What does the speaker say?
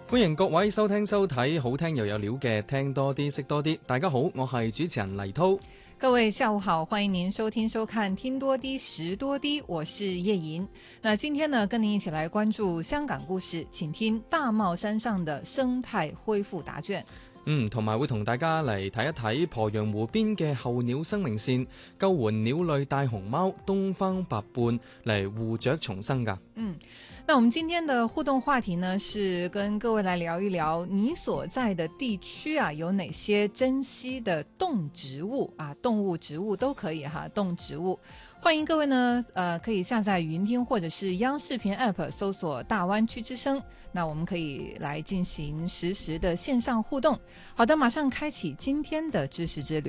歡迎各位收聽收睇好聽又有料嘅聽多啲識多啲。大家好，我係主持人黎濤。 各位下午好，歡迎您收聽收看聽多啲識多啲，我是葉瑩。那今天呢，跟您一起來關注香港故事，請聽大帽山上的生態恢復答卷。 同埋會同大家嚟睇一睇鄱陽湖邊嘅候鳥生命線，救援鳥類大熊貓東方白鸛嚟護雀重生噶。 那我們今天的互動話題呢，是跟各位來聊一聊你所在的地區啊，有哪些珍稀的動植物啊，動物、植物都可以哈，動植物。歡迎各位呢，可以下載語音聽或者是央視頻 App 搜索大灣區之聲，那我們可以來進行實時的線上互動。好的，馬上開啟今天的知識之旅。